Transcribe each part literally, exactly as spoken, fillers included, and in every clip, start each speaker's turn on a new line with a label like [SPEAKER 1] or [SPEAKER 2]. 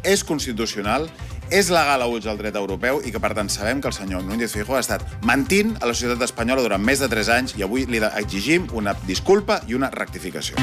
[SPEAKER 1] és constitucional, és legal a ulls del dret europeu i que, per tant, sabem que el senyor Núñez Feijóo ha estat mentint a la societat espanyola durant més de tres anys i avui li exigim una disculpa i una rectificació.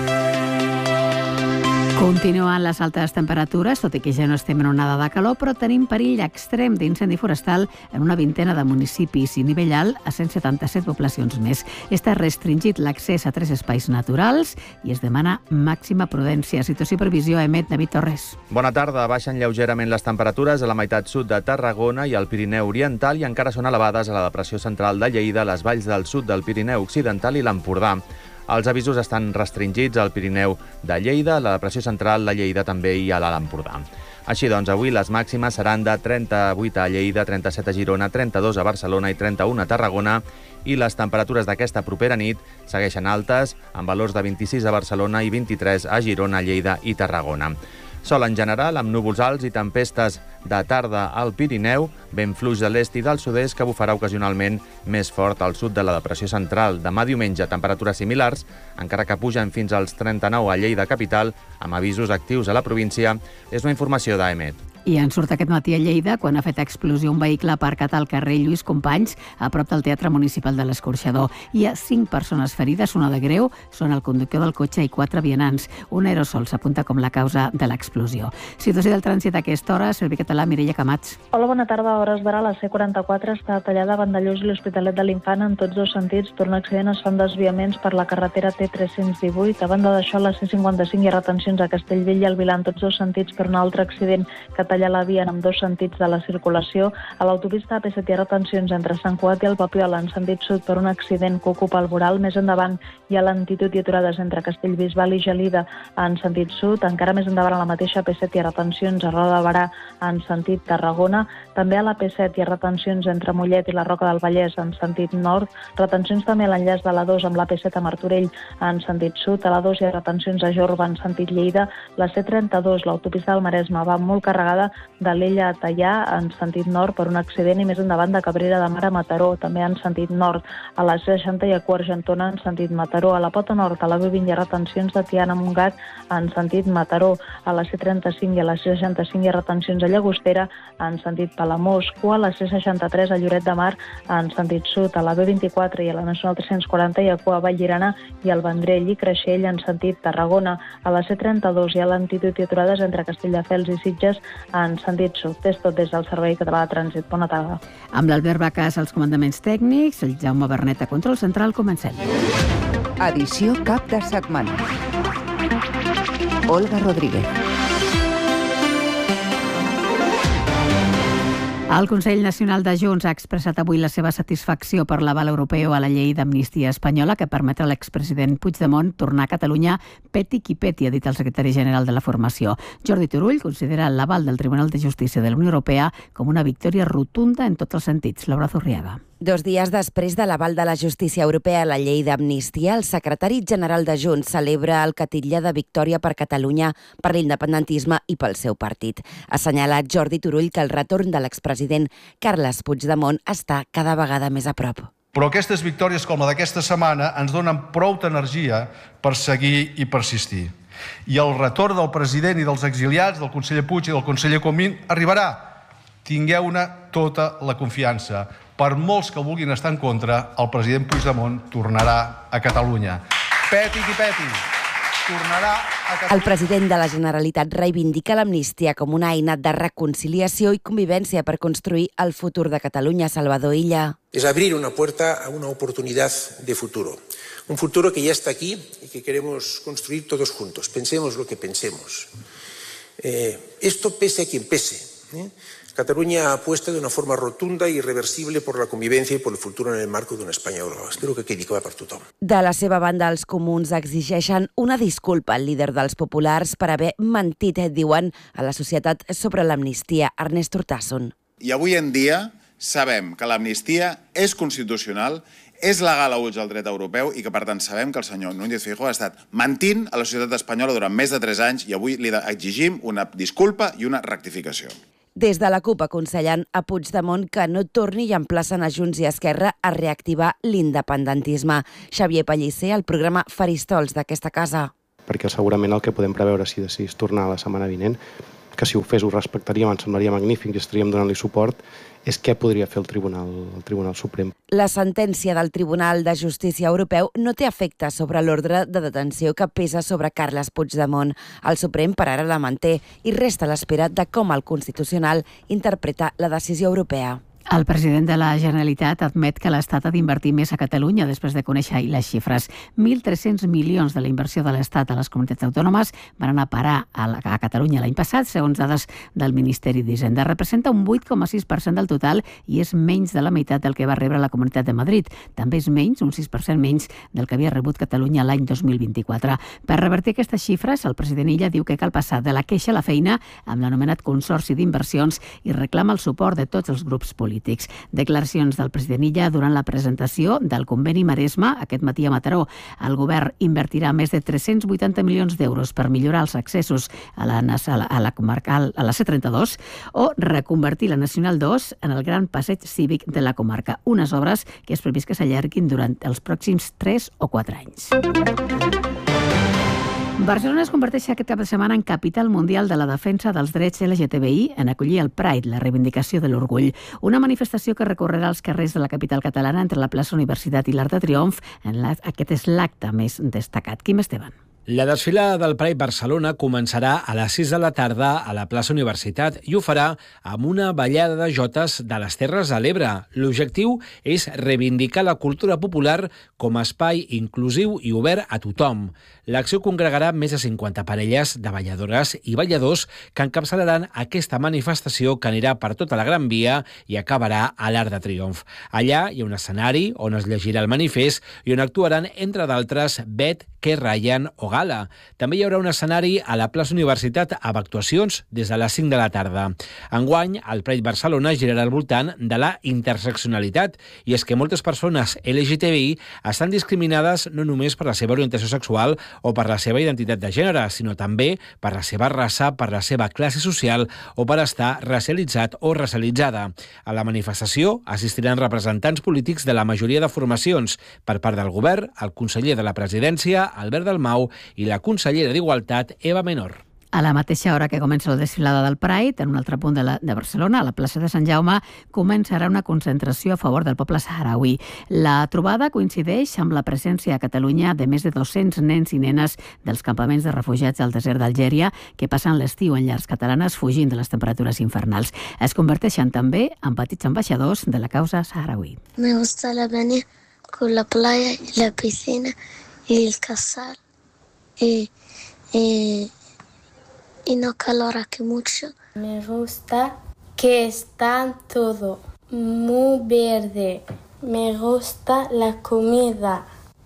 [SPEAKER 2] Continuen les altes temperatures, tot i que ja no estem en onada de calor, però tenim perill extrem d'incendi forestal en una vintena de municipis i nivell alt a cent setanta-set poblacions més. Està restringit l'accés a tres espais naturals i es demana màxima prudència. Situació i previsió, emet David Torres.
[SPEAKER 3] Bona tarda. Baixen lleugerament les temperatures a la meitat sud de Tarragona i al Pirineu Oriental i encara són elevades a la depressió central de Lleida, les valls del sud del Pirineu Occidental i l'Empordà. Els avisos estan restringits al Pirineu de Lleida, la depressió central de Lleida també i a l'Alt Empordà. Així doncs, avui les màximes seran de trenta-vuit a Lleida, trenta-set a Girona, trenta-dos a Barcelona i trenta-u a Tarragona i les temperatures d'aquesta propera nit segueixen altes, amb valors de vint-i-sis a Barcelona i vint-i-tres a Girona, Lleida i Tarragona. Sol en general, amb núvols alts i tempestes de tarda al Pirineu, vent fluix de l'est i del sud-est que bufarà ocasionalment més fort al sud de la depressió central. Demà diumenge, temperatures similars, encara que pugen fins als trenta-nou a Lleida capital, amb avisos actius a la província. És una informació d'A E M E T.
[SPEAKER 2] I en surt aquest matí a Lleida quan ha fet explosió un vehicle aparcat al carrer Lluís Companys, a prop del Teatre Municipal de l'Escorxador. Hi ha cinc persones ferides, una de greu, són el conductor del cotxe i quatre vianants. Un aerosol s'apunta com la causa de l'explosió. Situació del trànsit a aquesta hora, Servei Català, Mireia Camats.
[SPEAKER 4] Hola, bona tarda. A hores d'ara la C quaranta-quatre està tallada a Vandellòs i l'Hospitalet de l'Infant en tots dos sentits. Per un accident es fan desviaments per la carretera T tres-cents divuit. A banda d'això, a la C cinquanta-cinc hi ha retencions a Castellvell i al Vilar en tots dos sentits per un altre accident que talla la via en dos sentits de la circulació. A l'autopista A P set hi ha retencions entre Sant Cugat i el Papiol en sentit sud per un accident que ocupa el voral. Més endavant hi ha lentitud i aturades entre Castellbisbal i Gelida en sentit sud. Encara més endavant a la mateixa A P set hi ha retencions a Roda de Barà en sentit Tarragona. També a la P set hi ha retencions entre Mollet i la Roca del Vallès en sentit nord. Retencions també a l'enllaç de la dos amb la P set a Martorell en sentit sud. A la dos hi ha retencions a Jorba en sentit Lleida. La C trenta-dos, l'autopista del Maresme, va molt carregada de l'Ella a Tallà en sentit nord per un accident i més endavant de Cabrera de Mar a Mataró, també en sentit nord. A la C seixanta hi ha Quart Argentona en sentit Mataró. A la Pota Nord, a la B vint hi ha retencions de Tiana a Montgat en sentit Mataró. A la C trenta-cinc i a la C seixanta-cinc hi ha retencions a Llagostera en sentit Palamós. O a la C seixanta-tres a Lloret de Mar en sentit sud. A la B vint-i-quatre i a la Nacional tres-cents quaranta hi ha cua a Vallirana i al Vendrell i Creixell en sentit Tarragona. A la C trenta-dos hi ha lentitud i aturades entre Castelldefels i Sitges en sentit sud. És tot des del Servei Català de Trànsit. Bona tarda.
[SPEAKER 2] Amb l'Albert Bacàs als comandaments tècnics, el Jaume Bernet a control central, comencem.
[SPEAKER 5] Edició cap de setmana. Olga Rodríguez.
[SPEAKER 2] El Consell Nacional de Junts ha expressat avui la seva satisfacció per l'aval europeu a la llei d'amnistia espanyola que permet a l'expresident Puigdemont tornar a Catalunya peti qui peti, ha dit el secretari general de la formació. Jordi Turull considera l'aval del Tribunal de Justícia de la Unió Europea com una victòria rotunda en tots els sentits. Laura Zurriaga.
[SPEAKER 6] Dos dies després de l'aval de la justícia europea a la llei d'amnistia, el secretari general de Junts celebra el catitlla de victòria per Catalunya, per l'independentisme i pel seu partit. Ha assenyalat Jordi Turull que el retorn de l'expresident Carles Puigdemont està cada vegada més a prop.
[SPEAKER 7] Però aquestes victòries com la d'aquesta setmana ens donen prou energia per seguir i persistir. I el retorn del president i dels exiliats, del conseller Puig i del conseller Comín, arribarà. Tingueu-ne tota la confiança. Per molts que vulguin estar en contra, el president Puigdemont tornarà a Catalunya. Peti qui peti, tornarà a Catalunya.
[SPEAKER 6] El president de la Generalitat reivindica l'amnistia com una eina de reconciliació i convivència per construir el futur de Catalunya. Salvador Illa.
[SPEAKER 8] Es abrir una puerta a una oportunidad de futuro. Un futuro que ya está aquí y que queremos construir todos juntos. Pensemos lo que pensemos. Eh, esto pese a quien pese. ¿eh? Cataluña apuesta de una forma rotunda i irreversible por la convivencia y por el futuro en el marco d'una Espanya Europa. Espero que quedi clar per tothom.
[SPEAKER 6] De la seva banda, els comuns exigeixen una disculpa al líder dels populars per haver mentit, diuen, a la societat sobre l'amnistia. Ernest Urtasun.
[SPEAKER 1] I avui en dia sabem que l'amnistia és constitucional, és legal a ulls del dret europeu i que, per tant, sabem que el senyor Núñez Feijóo ha estat mentint a la societat espanyola durant més de tres anys i avui li exigim una disculpa i una rectificació.
[SPEAKER 6] Des de la CUP aconsellen a Puigdemont que no torni i emplacen a Junts i Esquerra a reactivar l'independentisme. Xavier Pellicer, al programa Faristols d'aquesta casa.
[SPEAKER 9] Perquè segurament el que podem preveure si decidís tornar la setmana vinent que si ho fes ho respectaríem, ens semblaria magnífic i estaríem donant-li suport, és què podria fer el Tribunal, el Tribunal Suprem.
[SPEAKER 6] La sentència del Tribunal de Justícia Europeu no té efecte sobre l'ordre de detenció que pesa sobre Carles Puigdemont. El Suprem per ara la manté i resta a l'espera de com el Constitucional interpreta la decisió europea.
[SPEAKER 2] El president de la Generalitat admet que l'Estat ha d'invertir més a Catalunya després de conèixer ahir les xifres. mil tres-cents milions de la inversió de l'Estat a les comunitats autònomes van anar a parar a, la, a Catalunya l'any passat, segons dades del Ministeri d'Hisenda. Representa un vuit coma sis per cent del total i és menys de la meitat del que va rebre la Comunitat de Madrid. També és menys, un sis per cent menys, del que havia rebut Catalunya l'any dos mil vint-i-quatre. Per revertir aquestes xifres, el president Illa diu que cal passar de la queixa a la feina amb l'anomenat Consorci d'Inversions i reclama el suport de tots els grups polítics. polítics. Declaracions del president Illa durant la presentació del conveni Maresme aquest matí a Mataró. El govern invertirà més de tres-cents vuitanta milions d'euros per millorar els accessos a la, a la comarcal, a la C trenta-dos o reconvertir la Nacional dos en el gran passeig cívic de la comarca. Unes obres que és previst que s'allarguin durant els pròxims tres o quatre anys. Barcelona es converteix aquest cap de setmana en capital mundial de la defensa dels drets L G T B I en acollir el Pride, la reivindicació de l'orgull. Una manifestació que recorrerà els carrers de la capital catalana entre la plaça Universitat i l'Arc de Triomf. En la... Aquest és l'acte més destacat. Quim Esteban.
[SPEAKER 10] La desfilada del Pride Barcelona començarà a les sis de la tarda a la plaça Universitat i ho farà amb una ballada de jotes de les Terres de l'Ebre. L'objectiu és reivindicar la cultura popular com a espai inclusiu i obert a tothom. L'acció congregarà més de cinquanta parelles de balladores i balladors que encapçalaran aquesta manifestació que anirà per tota la Gran Via i acabarà a l'Arc de Triomf. Allà hi ha un escenari on es llegirà el manifest i on actuaran, entre d'altres, Bet, Que Ryan o Gala. També hi haurà un escenari a la plaça Universitat amb actuacions des de les cinc de la tarda. Enguany, el Pride Barcelona girarà al voltant de la interseccionalitat i és que moltes persones L G T B I estan discriminades no només per la seva orientació sexual o per la seva identitat de gènere, sinó també per la seva raça, per la seva classe social o per estar racialitzat o racialitzada. A la manifestació assistiran representants polítics de la majoria de formacions per part del govern, el conseller de la presidència, Albert Dalmau, i la consellera d'Igualtat, Eva Menor.
[SPEAKER 2] A la mateixa hora que comença la desfilada del Pride, en un altre punt de, la, de Barcelona, a la plaça de Sant Jaume, començarà una concentració a favor del poble saharaui. La trobada coincideix amb la presència a Catalunya de més de dos-cents nens i nenes dels campaments de refugiats al desert d'Algèria que passen l'estiu en llars catalanes fugint de les temperatures infernals. Es converteixen també en petits ambaixadors de la causa saharaui.
[SPEAKER 11] Me gusta la playa con la playa y la piscina y el casal y, y y no calor aquí mucho.
[SPEAKER 12] Me gusta que está todo muy verde. Me gusta la comida.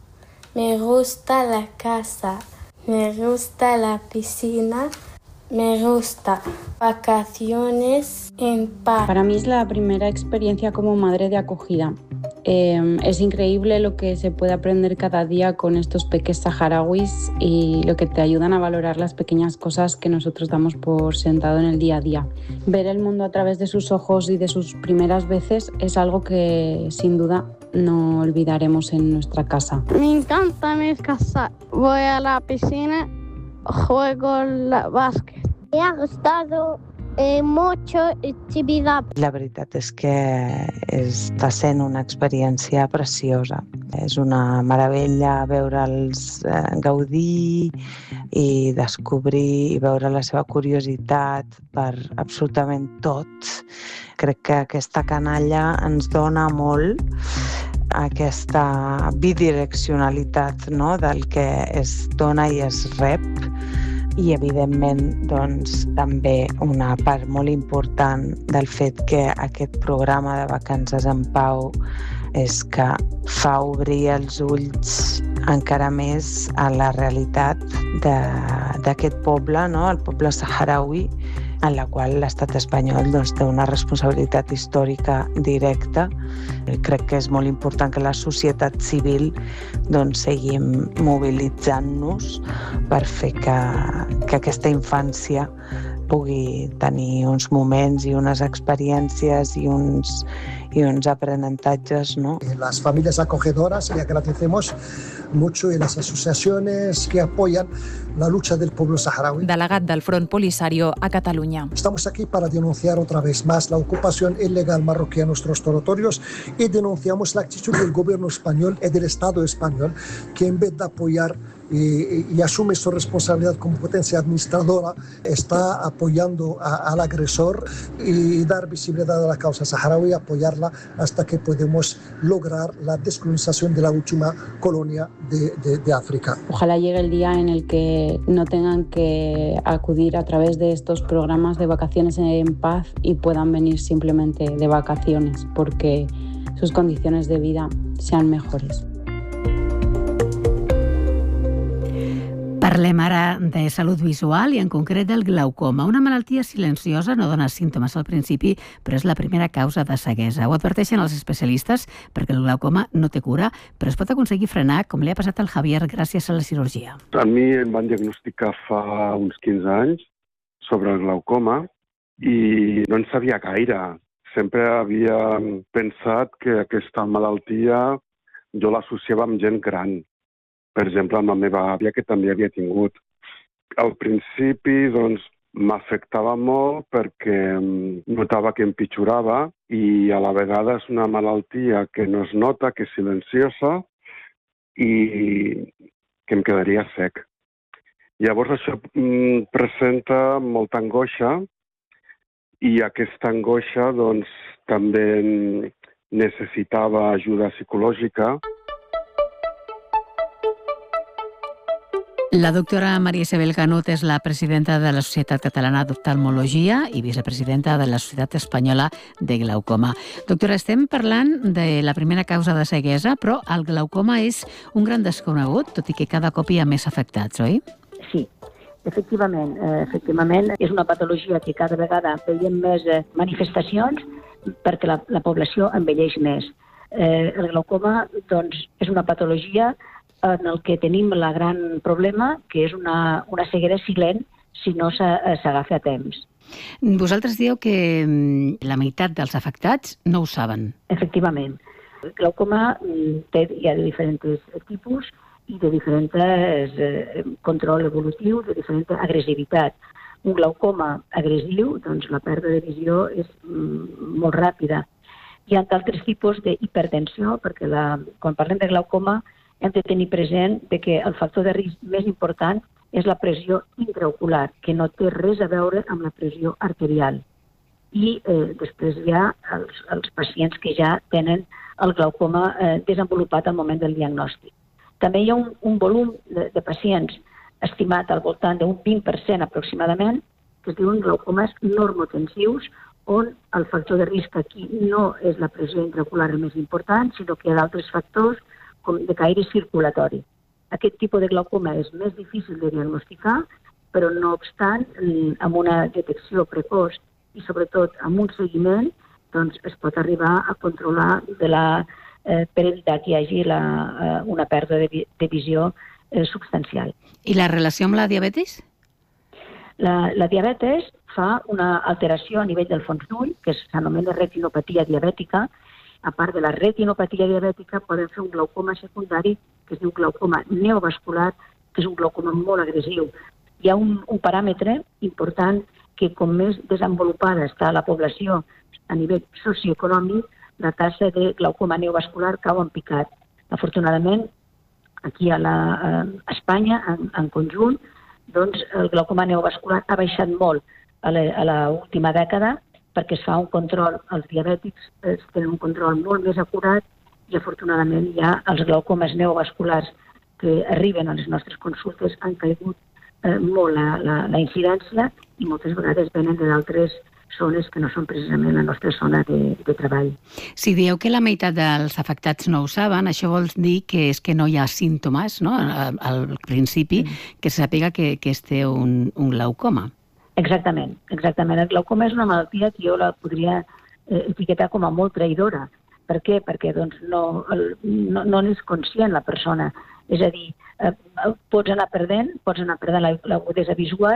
[SPEAKER 12] Me gusta la casa. Me gusta la piscina. Me gusta vacaciones en paz.
[SPEAKER 13] Para mí es la primera experiencia como madre de acogida. Eh, es increíble lo que se puede aprender cada día con estos peques saharauis y lo que te ayudan a valorar las pequeñas cosas que nosotros damos por sentado en el día a día. Ver el mundo a través de sus ojos y de sus primeras veces es algo que sin duda no olvidaremos en nuestra casa.
[SPEAKER 14] Me encanta mi casa. Voy a la piscina, juego al básquet.
[SPEAKER 11] Me ha gustado Eh, mucho actividad.
[SPEAKER 15] La veritat és que està sent una experiència preciosa. És una meravella veure'ls eh, gaudir i descobrir i veure la seva curiositat per absolutament tot. Crec que aquesta canalla ens dona molt aquesta bidireccionalitat, no?, del que es dona i es rep. I, evidentment, doncs, també una part molt important del fet que aquest programa de Vacances en Pau és que fa obrir els ulls encara més a la realitat d'aquest poble, no?, el poble saharaui, en la qual l'estat espanyol doncs, té una responsabilitat històrica directa. Crec que és molt important que la societat civil doncs, seguim mobilitzant-nos per fer que, que aquesta infància pugui tenir uns moments i unes experiències i uns, i uns aprenentatges, ¿no?
[SPEAKER 16] Las familias acogedoras, le agradecemos mucho, y las asociaciones que apoyan la lucha del pueblo saharaui.
[SPEAKER 17] Delegat del Front Polisario a Catalunya.
[SPEAKER 16] Estamos aquí para denunciar otra vez más la ocupación ilegal marroquí a nuestros territorios y denunciamos la actitud del gobierno español y del Estado español, que en vez de apoyar y, y asume su responsabilidad como potencia administradora, está apoyando a, al agresor, y dar visibilidad a la causa saharaui y apoyarla hasta que podemos lograr la descolonización de la última colonia de, de, de África.
[SPEAKER 13] Ojalá llegue el día en el que no tengan que acudir a través de estos programas de vacaciones en paz y puedan venir simplemente de vacaciones, porque sus condiciones de vida sean mejores.
[SPEAKER 2] Parlem ara de salut visual i en concret del glaucoma. Una malaltia silenciosa, no dona símptomes al principi, però és la primera causa de ceguesa. Ho adverteixen els especialistes perquè el glaucoma no té cura, però es pot aconseguir frenar, com li ha passat al Javier gràcies a la cirurgia.
[SPEAKER 18] A mi em van diagnosticar fa uns quinze anys sobre el glaucoma i no en sabia gaire. Sempre havia pensat que aquesta malaltia jo l'associava amb gent gran. Per exemple, amb la meva àvia, que també havia tingut. Al principi, doncs, m'afectava molt perquè notava que empitjorava i a la vegada és una malaltia que no es nota, que és silenciosa i que em quedaria sec. Llavors això presenta molta angoixa i aquesta angoixa doncs, també necessitava ajuda psicològica.
[SPEAKER 2] La doctora Maria Isabel Canut és la presidenta de la Societat Catalana d'Oftalmologia i vicepresidenta de la Societat Espanyola de Glaucoma. Doctora, estem parlant de la primera causa de ceguesa, però el glaucoma és un gran desconegut, tot i que cada cop hi ha més afectats, oi?
[SPEAKER 19] Sí, efectivament. Efectivament, és una patologia que cada vegada veiem més manifestacions perquè la, la població envelleix més. Eh, el glaucoma doncs, és una patologia en el que tenim el gran problema, que és una, una ceguera silent si no s'agafa a temps.
[SPEAKER 2] Vosaltres dieu que la meitat dels afectats no ho saben.
[SPEAKER 19] Efectivament. El glaucoma té, hi ha de diferents tipus i de diferents eh, control evolutiu, de diferent agressivitat. Un glaucoma agressiu, doncs la pèrdua de visió és mm, molt ràpida. Hi ha d'altres tipus d'hipertensió, perquè la, quan parlem de glaucoma hem de tenir present que el factor de risc més important és la pressió intraocular, que no té res a veure amb la pressió arterial. I eh, després hi ha els, els pacients que ja tenen el glaucoma eh, desenvolupat al moment del diagnòstic. També hi ha un, un volum de, de pacients estimat al voltant d'un vint per cent aproximadament, que es diuen glaucomes normotensius, on el factor de risc aquí no és la pressió intraocular el més important, sinó que hi ha d'altres factors com de caire circulatori. Aquest tipus de glaucoma és més difícil de diagnosticar, però no obstant, amb una detecció precoç i sobretot amb un seguiment, doncs es pot arribar a controlar de la, eh, per evitar que hi hagi la, eh, una pèrdua de, de visió eh, substancial.
[SPEAKER 2] I la relació amb la diabetis?
[SPEAKER 19] La, la diabetes fa una alteració a nivell del fons d'ull, que s'anomena retinopatia diabètica. A part de la retinopatia diabètica, poden fer un glaucoma secundari, que es diu glaucoma neovascular, que és un glaucoma molt agressiu. Hi ha un, un paràmetre important que com més desenvolupada està la població a nivell socioeconòmic, la taxa de glaucoma neovascular cau en picat. Afortunadament, aquí a, la, a Espanya, en, en conjunt, doncs el glaucoma neovascular ha baixat molt a l'última dècada, perquè es fa un control, els diabètics es tenen un control molt més acurat i afortunadament ja els glaucomes neovasculars que arriben a les nostres consultes han caigut eh, molt la, la, la incidència i moltes vegades venen d'altres zones que no són precisament la nostra zona de, de treball.
[SPEAKER 2] Si dieu que la meitat dels afectats no ho saben, això vol dir que és que no hi ha símptomes, no? Al, al principi, mm. que se sàpiga que, que es té un, un glaucoma.
[SPEAKER 19] Exactament, exactament. El glaucoma és una malaltia que jo la podria eh, etiquetar com a molt traïdora. Per què? Perquè doncs, no, el, no, no n'és conscient la persona. És a dir, eh, pots anar perdent, pots anar perdent l'agudesa visual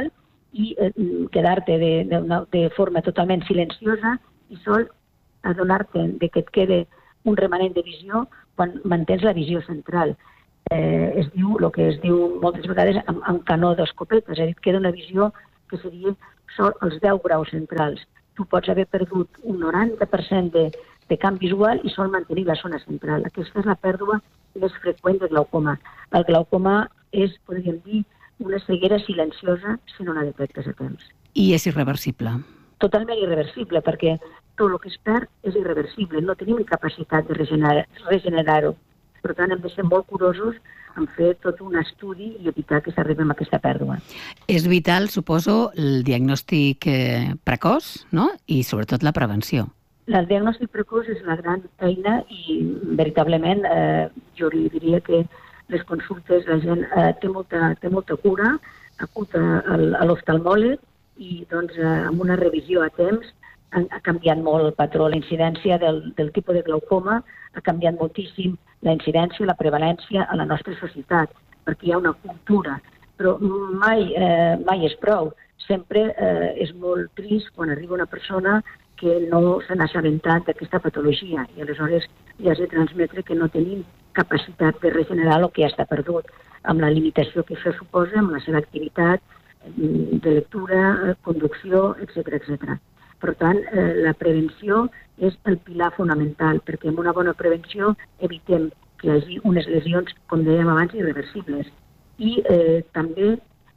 [SPEAKER 19] i eh, quedar-te de, de, de forma totalment silenciosa i sol adonar-te de que et quede un remanent de visió quan mantens la visió central. Eh, es diu, el que es diu moltes vegades, amb, amb canó d'escopeta, és a dir, et queda una visió que seria sol els deu graus centrals. Tu pots haver perdut un noranta per cent de, de camp visual i sol mantenir la zona central. Aquesta és la pèrdua més freqüent de glaucoma. El glaucoma és, podríem dir, una ceguera silenciosa si no la detectes a temps.
[SPEAKER 2] I és irreversible.
[SPEAKER 19] Totalment irreversible, perquè tot el que es perd és irreversible. No tenim capacitat de regenerar, regenerar-ho. Per tant, hem de ser molt curosos en fer tot un estudi i evitar que s'arribi a aquesta pèrdua.
[SPEAKER 2] És vital, suposo, el diagnòstic eh, precoç, no? I sobretot la prevenció.
[SPEAKER 19] El diagnòstic precoç és la gran eina i, veritablement, eh, jo li diria que les consultes, la gent eh, té, molta, té molta cura, acuta a l'oftalmòleg i doncs, eh, amb una revisió a temps ha, ha canviat molt el patró. La incidència del, del tipus de glaucoma ha canviat moltíssim la incidència i la prevalència a la nostra societat, perquè hi ha una cultura. Però mai, eh, mai és prou. Sempre eh, és molt trist quan arriba una persona que no se n'ha assabentat d'aquesta patologia i aleshores ja has de transmetre que no tenim capacitat de regenerar el que ja està perdut, amb la limitació que això suposa, amb la seva activitat de lectura, conducció, etcètera, etcètera. Per tant, eh, la prevenció és el pilar fonamental, perquè amb una bona prevenció evitem que hi hagi unes lesions, com dèiem abans, irreversibles. I eh, també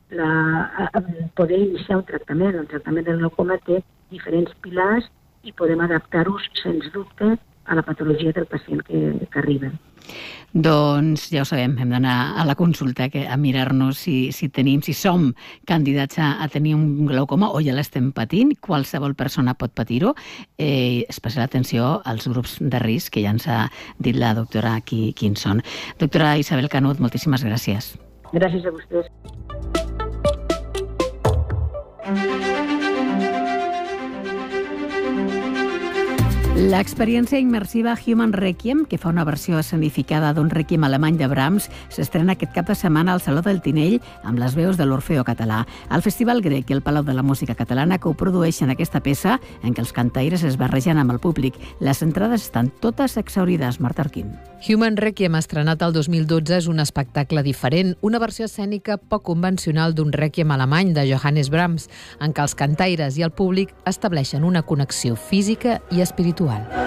[SPEAKER 19] la, eh, poder iniciar un tractament. El tractament del glaucoma té diferents pilars i podem adaptar-los, sens dubte, a la patologia del pacient que, que arriba.
[SPEAKER 2] Doncs ja ho sabem, hem d'anar a la consulta que, a mirar-nos si, si tenim, si som candidats a, a tenir un glaucoma o ja l'estem patint, qualsevol persona pot patir-ho. Eh, especial atenció als grups de risc, que ja ens ha dit la doctora qui, quins són. Doctora Isabel Canut, moltíssimes gràcies.
[SPEAKER 19] Gràcies a vostès.
[SPEAKER 2] L'experiència immersiva Human Requiem, que fa una versió escenificada d'un Requiem alemany de Brahms, s'estrena aquest cap de setmana al Saló del Tinell amb les veus de l'Orfeo Català. El Festival Grec i el Palau de la Música Catalana coprodueixen aquesta peça en què els cantaires es barregen amb el públic. Les entrades estan totes exhaurides, Marta Arquín.
[SPEAKER 17] Human Requiem, estrenat el dos mil dotze, és un espectacle diferent, una versió escènica poc convencional d'un Requiem alemany de Johannes Brahms, en què els cantaires i el públic estableixen una connexió física i espiritual.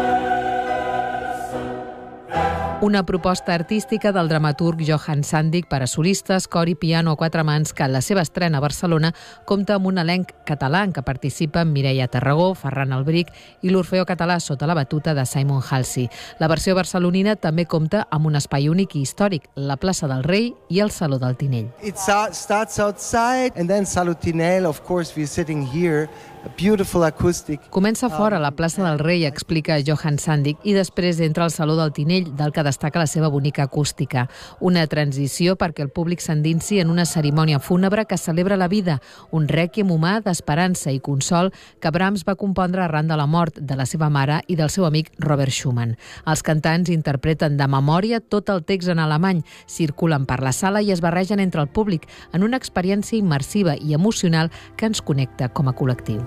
[SPEAKER 17] Una proposta artística del dramaturg Johann Sandig per a solistes, cor i piano a quatre mans que en la seva estrena a Barcelona compta amb un elenc català en què participen Mireia Tarragó, Ferran Albric i l'Orfeo Català sota la batuta de Simon Halsey. La versió barcelonina també compta amb un espai únic i històric, la plaça del Rei i el Saló del Tinell.
[SPEAKER 20] It starts outside and then Saló Tinell, of course we're sitting here. Beautiful acoustic.
[SPEAKER 17] Comença fora a la plaça del Rei, explica Johann Sandig, i després entra al Saló del Tinell, del que destaca la seva bonica acústica. Una transició perquè el públic s'endinsi en una cerimònia fúnebre que celebra la vida, un rèquiem humà d'esperança i consol que Brahms va compondre arran de la mort de la seva mare i del seu amic Robert Schumann. Els cantants interpreten de memòria tot el text en alemany, circulen per la sala i es barregen entre el públic en una experiència immersiva i emocional que ens connecta com a col·lectiu.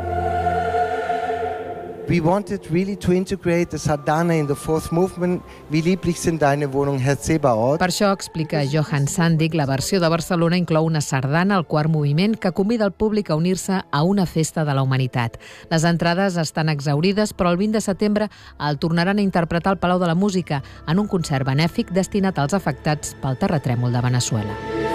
[SPEAKER 20] We wanted really to integrate the sardana in the fourth movement. Wie lieblich sind deine Wohnung, Herr Zebaoth.
[SPEAKER 17] Per això, explica Johann Sandig, la versió de Barcelona inclou una sardana al quart moviment que convida el públic a unir-se a una festa de la humanitat. Les entrades estan exhaurides, però el vint de setembre el tornaran a interpretar al Palau de la Música en un concert benèfic destinat als afectats pel terratrèmol de Veneçuela.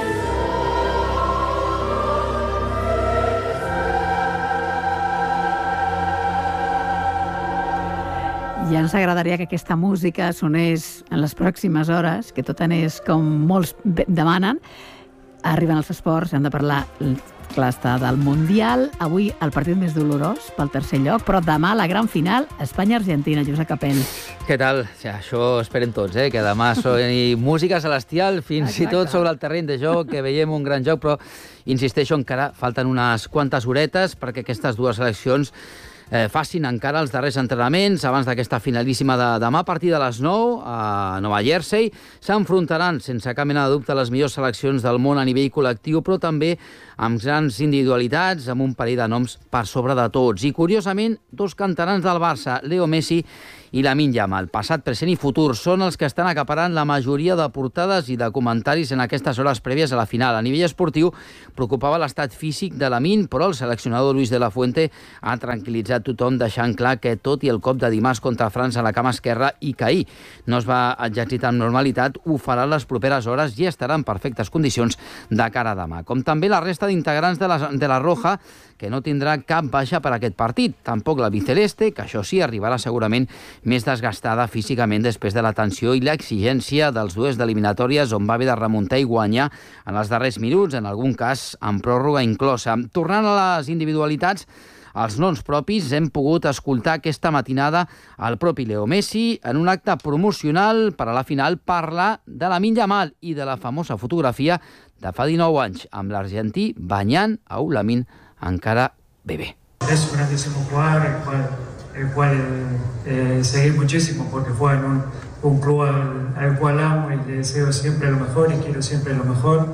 [SPEAKER 2] Ja ens agradaria que aquesta música sonés en les pròximes hores, que tot anés com molts demanen. Arriben els esports, hem de parlar, clar, està del Mundial. Avui el partit més dolorós pel tercer lloc, però demà la gran final, Espanya-Argentina. Josep Capell.
[SPEAKER 21] Què tal? Ja, això esperen tots, eh? Que demà soni música celestial, fins Exacte. I tot sobre el terreny de joc, que veiem un gran joc, però insisteixo, encara falten unes quantes horetes perquè aquestes dues seleccions eh, facin encara els darrers entrenaments abans d'aquesta finalíssima de demà a partir de les nou a Nova Jersey. S'enfrontaran sense cap mena de dubte les millors seleccions del món a nivell col·lectiu, però també amb grans individualitats, amb un parell de noms per sobre de tots. I, curiosament, dos canterans del Barça, Leo Messi i Lamine Yamal, passat, present i futur, són els que estan acaparant la majoria de portades i de comentaris en aquestes hores prèvies a la final. A nivell esportiu, preocupava l'estat físic de Lamine, però el seleccionador Luis de la Fuente ha tranquil·litzat tothom, deixant clar que tot i el cop de dimarts contra França a la cama esquerra i que ahir no es va exercitar amb normalitat, ho farà les properes hores i estarà en perfectes condicions de cara a demà. Com també la resta d'integrants de la, de la Roja, que no tindrà cap baixa per aquest partit. Tampoc la Biceleste, que això sí, arribarà segurament més desgastada físicament després de la tensió i l'exigència dels duels d'eliminatòries on va haver de remuntar i guanyar en els darrers minuts, en algun cas amb pròrroga inclosa. Tornant a les individualitats, els noms propis hem pogut escoltar aquesta matinada el propi Leo Messi en un acte promocional per a la final parlar de Lamine Yamal i de la famosa fotografia de fa dinou anys amb l'argentí banyant a un Lamine encara bebé.
[SPEAKER 3] Es un grandísimo jugador, el cual, el cual eh, seguí muchísimo porque fue en un, un club al, al cual amo y le deseo siempre lo mejor y quiero siempre lo mejor.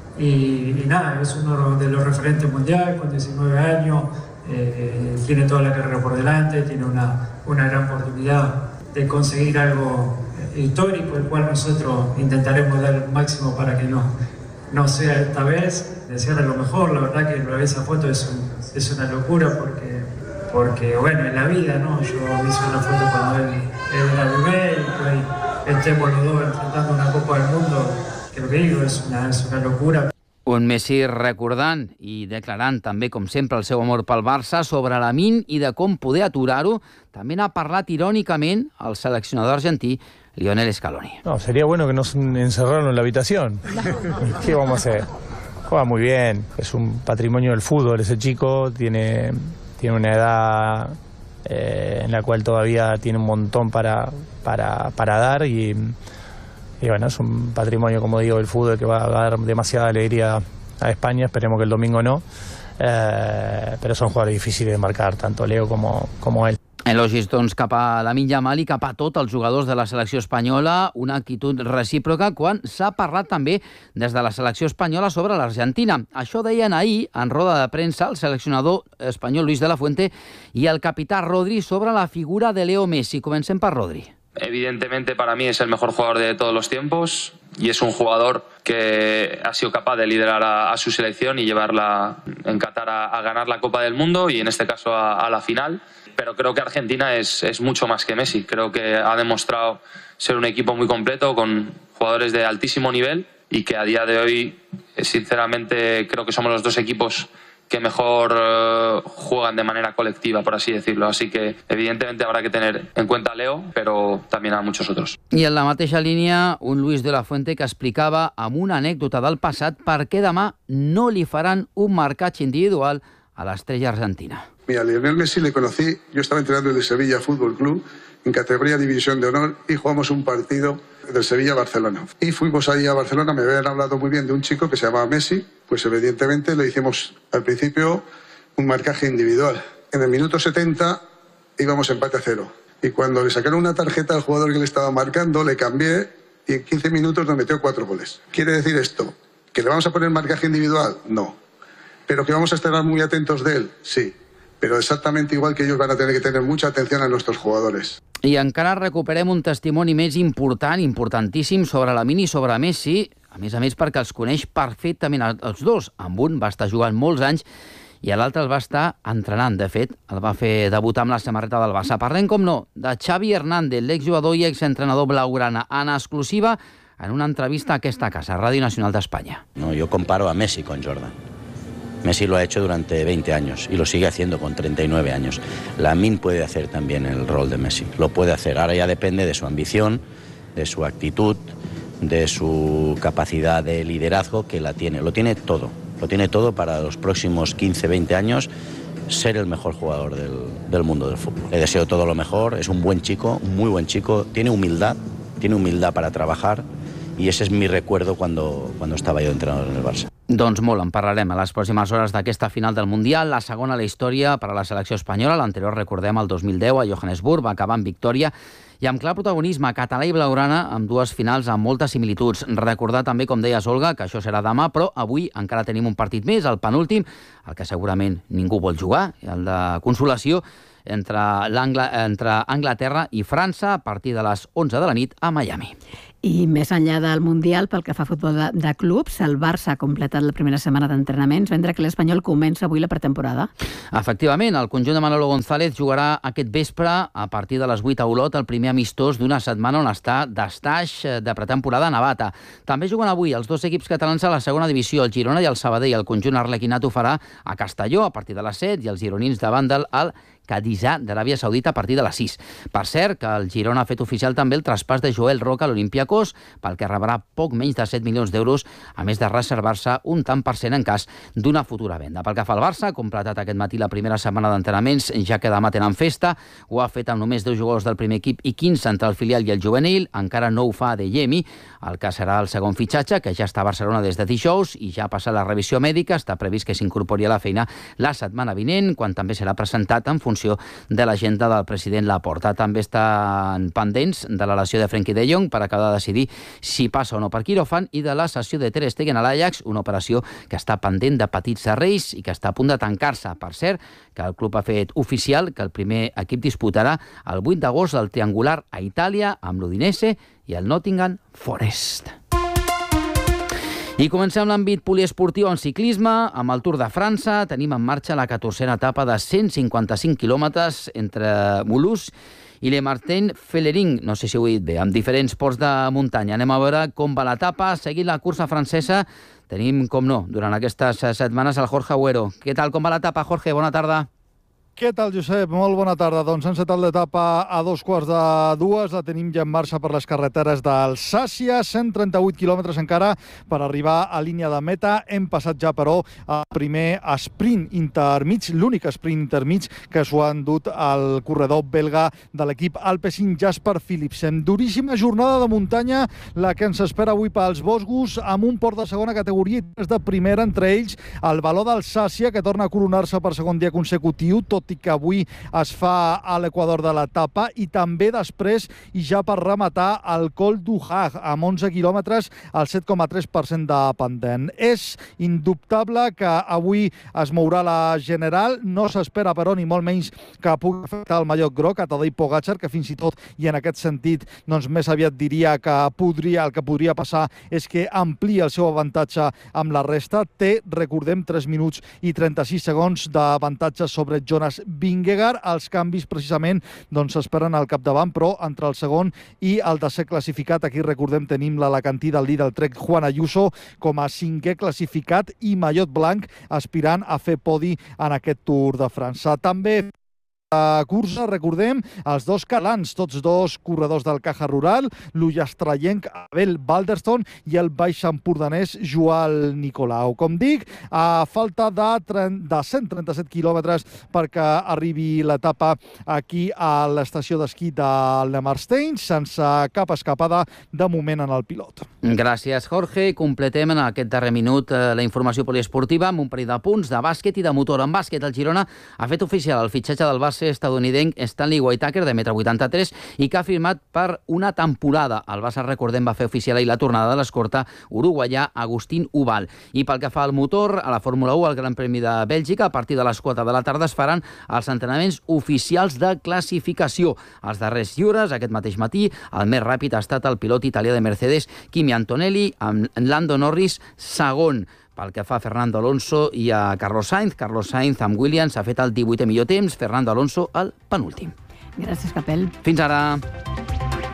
[SPEAKER 3] Y, y nada, es uno de los referentes mundiales con diecinueve años, eh, tiene toda la carrera por delante, tiene una, una gran oportunidad de conseguir algo histórico, el cual nosotros intentaremos dar el máximo para que no, no sea esta vez. Desearle lo mejor, la verdad que ver esa foto es, un, es una locura porque, porque, bueno, en la vida, ¿no? Yo hice una foto cuando él, él era bebé y que hoy estemos los dos enfrentando una Copa del Mundo, que lo que digo es una, es una locura.
[SPEAKER 21] Un Messi recordant i declarant també, com sempre, el seu amor pel Barça sobre Lamine i de com poder aturar-ho. També n'ha parlat irònicament el seleccionador argentí Lionel Scaloni.
[SPEAKER 22] No, sería bueno que nos encerraran en la habitación. ¿Qué vamos a hacer? Juega muy bien, es un patrimonio del fútbol ese chico, tiene, tiene una edad eh, en la cual todavía tiene un montón para, para, para dar y, y bueno, es un patrimonio, como digo, del fútbol que va a dar demasiada alegría a España, esperemos que el domingo no, eh, pero son jugadores difíciles de marcar, tanto Leo como, como él.
[SPEAKER 21] Elogis, doncs, cap a Lamine Yamal i cap a tots els jugadors de la selecció espanyola, una actitud recíproca quan s'ha parlat també des de la selecció espanyola sobre l'Argentina. Això deien ahir, en roda de premsa, el seleccionador espanyol Luis de la Fuente i el capità Rodri sobre la figura de Leo Messi. Comencem per Rodri.
[SPEAKER 23] Evidentemente para mí es el mejor jugador de todos los tiempos y es un jugador que ha sido capaz de liderar a, a su selección y llevarla en Qatar a, a ganar la Copa del Mundo y en este caso a, a la final. Pero creo que Argentina es, es mucho más que Messi. Creo que ha demostrado ser un equipo muy completo con jugadores de altísimo nivel y que a día de hoy, sinceramente, creo que somos los dos equipos que mejor uh, juegan de manera colectiva, por así decirlo. Así que, evidentemente, habrá que tener en cuenta a Leo, pero también a muchos otros.
[SPEAKER 21] I en la mateixa línia, un Luis de la Fuente que explicava amb una anècdota del passat per què demà no li faran un marcatge individual a l'estrella argentina.
[SPEAKER 24] Mira, Lionel Messi le conocí, yo estaba entrenando en el Sevilla Fútbol Club en categoría División de Honor y jugamos un partido del Sevilla-Barcelona. Y fuimos ahí a Barcelona, me habían hablado muy bien de un chico que se llamaba Messi, pues evidentemente le hicimos al principio un marcaje individual. En el minuto setenta íbamos empate a cero. Y cuando le sacaron una tarjeta al jugador que le estaba marcando, le cambié y en quince minutos nos metió cuatro goles. ¿Quiere decir esto? ¿Que le vamos a poner marcaje individual? No. ¿Pero que vamos a estar muy atentos de él? Sí. Pero exactamente igual que ellos van a tener que tener mucha atención a nuestros jugadores.
[SPEAKER 21] I encara recuperem un testimoni més important, importantíssim, sobre Lamine i sobre Messi, a més a més perquè els coneix perfectament els dos. Amb un va estar jugant molts anys i l'altre el va estar entrenant. De fet, el va fer debutar amb la samarreta del Barça. Parlem, com no, de Xavi Hernández, l'exjugador i exentrenador blaugrana, en exclusiva en una entrevista a aquesta casa, Ràdio Nacional d'Espanya.
[SPEAKER 25] No, yo comparo a Messi con Jordan. Messi lo ha hecho durante veinte años y lo sigue haciendo con treinta y nueve años. Lamine puede hacer también el rol de Messi, lo puede hacer. Ahora ya depende de su ambición, de su actitud, de su capacidad de liderazgo, que la tiene. Lo tiene todo, lo tiene todo para los próximos quince, veinte años ser el mejor jugador del, del mundo del fútbol. Le deseo todo lo mejor, es un buen chico, un muy buen chico, tiene humildad, tiene humildad para trabajar y ese es mi recuerdo cuando, cuando estaba yo entrenador en el Barça.
[SPEAKER 21] Doncs molt, en parlarem a les pròximes hores d'aquesta final del Mundial, la segona a la història per a la selecció espanyola. L'anterior, recordem, el dos mil deu a Johannesburg, va acabar en victòria i amb clar protagonisme català i blaugrana amb dues finals amb moltes similituds. Recordar també, com deies, Olga, que això serà demà, però avui encara tenim un partit més, el penúltim, el que segurament ningú vol jugar, el de consolació, entre, entre Anglaterra i França a partir de les onze de la nit a Miami.
[SPEAKER 2] I més enllà del Mundial, pel que fa a futbol de, de clubs, el Barça ha completat la primera setmana d'entrenaments, mentre que l'Espanyol comença avui la pretemporada.
[SPEAKER 21] Efectivament, el conjunt de Manolo González jugarà aquest vespre a partir de les vuit a Olot el primer amistós d'una setmana on està d'estaix de pretemporada a Navata. També juguen avui els dos equips catalans a la segona divisió, el Girona i el Sabadell. El conjunt arlequinat ho farà a Castelló a partir de les set i els gironins davant del al Cadisà d'Aràbia Saudita a partir de les sis. Per cert, que el Girona ha fet oficial també el traspàs de Joel Roca a l'Olympiacos, pel que rebrà poc menys de set milions d'euros, a més de reservar-se un tant per cent en cas d'una futura venda. Pel que fa al Barça, ha completat aquest matí la primera setmana d'entrenaments, ja que demà tenen festa. Ho ha fet amb només deu jugadors del primer equip i quinze entre el filial i el juvenil. Encara no ho fa Adeyemi, el que serà el segon fitxatge, que ja està a Barcelona des de dijous i ja ha passat la revisió mèdica. Està previst que s'incorpori a la feina la setmana vinent, quan també serà presentat en funció de l'agenda del president Laporta. També estan pendents de la lesió de Frenkie de Jong per acabar de decidir si passa o no per quiròfan i de la cessió de Ter Stegen a l'Ajax, una operació que està pendent de petits serreis i que està a punt de tancar-se. Per cert, que el club ha fet oficial que el primer equip disputarà el vuit d'agost el triangular a Itàlia amb l'Udinese i el Nottingham Forest. I comencem l'àmbit poliesportiu en ciclisme. Amb el Tour de França tenim en marxa la catorzena etapa de cent cinquanta-cinc quilòmetres entre Mulhouse i Le Martin-Fellering, no sé si ho he dit bé, amb diferents ports de muntanya. Anem a veure com va l'etapa. Seguint la cursa francesa, tenim, com no, durant aquestes setmanes el Jorge Agüero. Què tal, com va l'etapa, Jorge? Bona tarda.
[SPEAKER 1] Què tal, Josep? Molt bona tarda. Doncs hem encetat l'etapa a dos quarts de dues. La tenim ja en marxa per les carreteres d'Alsàcia. cent trenta-vuit quilòmetres encara per arribar a línia de meta. Hem passat ja, però, al primer sprint intermig, l'únic sprint intermig que s'ho ha endut el corredor belga de l'equip Alpecin, Jasper Philipsen. Duríssima jornada de muntanya la que ens espera avui pels boscos, amb un port de segona categoria i tres de primera, entre ells el Valor d'Alsàcia, que torna a coronar-se per segon dia consecutiu, tot i que avui es fa a l'equador de l'etapa, i també després, i ja per rematar, el Col du Hag, amb onze quilòmetres, al set coma tres per cent de pendent. És indubtable que avui es mourà la general, no s'espera, però, ni molt menys que pugui afectar el mallot groc a Tadej Pogačar, que fins i tot, i en aquest sentit, doncs més aviat diria que podria, el que podria passar és que amplia el seu avantatge amb la resta. Té, recordem, tres minuts i trenta-sis segons d'avantatge sobre Jonas Vingegaard. Els canvis, precisament, doncs s'esperen al capdavant, però entre el segon i el tercer classificat, aquí recordem tenim l'alacantí del líder Trek, Juan Ayuso, com a cinquè classificat i mallot blanc, aspirant a fer podi en aquest Tour de França. També a cursa, recordem, els dos catalans, tots dos corredors del Caja Rural, l'ullastrallenc Abel Balderston i el baix empordanès Joan Nicolau. Com dic, a falta de, de cent trenta-set quilòmetres perquè arribi l'etapa aquí a l'estació d'esquí de Le Marstein, sense cap escapada de moment en el pilot.
[SPEAKER 21] Gràcies, Jorge. Completem en aquest darrer minut eh, la informació poliesportiva amb un parell de punts de bàsquet i de motor. En bàsquet, el Girona ha fet oficial el fitxatge del base estadounidenc Stanley Whitaker, de metre vuitanta-tres, i que ha firmat per una temporada. El Barça, recordem, va fer oficial ahir la tornada de l'escorta uruguaià Agustín Ubal. I pel que fa al motor, a la Fórmula u, al Gran Premi de Bèlgica, a partir de les quatre de la tarda es faran els entrenaments oficials de classificació. Els darrers lliures, aquest mateix matí, el més ràpid ha estat el pilot italià de Mercedes, Kimi Antonelli, amb Lando Norris segon. Pel que fa a Fernando Alonso i a Carlos Sainz, Carlos Sainz amb Williams ha fet el divuitè millor temps, Fernando Alonso el penúltim.
[SPEAKER 2] Gràcies, Capel.
[SPEAKER 21] Fins ara.